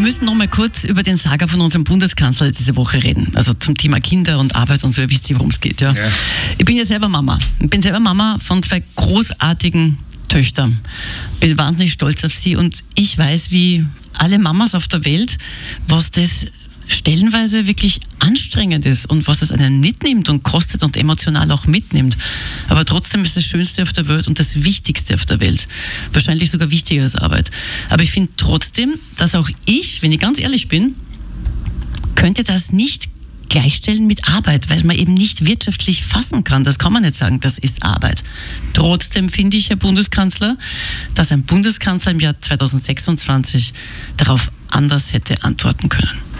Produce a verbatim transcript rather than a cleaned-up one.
müssen noch mal kurz über den Saga von unserem Bundeskanzler diese Woche reden. Also zum Thema Kinder und Arbeit und so. Ihr wisst ihr, worum es geht. Ja? Ja. Ich bin ja selber Mama. Ich bin selber Mama von zwei großartigen Töchtern. Bin wahnsinnig stolz auf sie und ich weiß, wie alle Mamas auf der Welt, was das stellenweise wirklich anstrengend ist und was es einen mitnimmt und kostet und emotional auch mitnimmt. Aber trotzdem ist das Schönste auf der Welt und das Wichtigste auf der Welt. Wahrscheinlich sogar wichtiger als Arbeit. Aber ich finde trotzdem, dass auch ich, wenn ich ganz ehrlich bin, könnte das nicht gleichstellen mit Arbeit, weil man eben nicht wirtschaftlich fassen kann. Das kann man nicht sagen, das ist Arbeit. Trotzdem finde ich, Herr Bundeskanzler, dass ein Bundeskanzler im Jahr zweitausendsechsundzwanzig darauf anders hätte antworten können.